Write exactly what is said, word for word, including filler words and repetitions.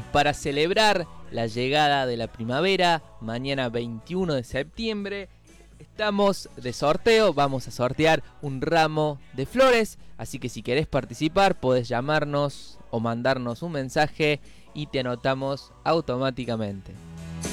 para celebrar la llegada de la primavera, mañana veintiuno de septiembre, estamos de sorteo, vamos a sortear un ramo de flores, así que si querés participar podés llamarnos o mandarnos un mensaje y te anotamos automáticamente.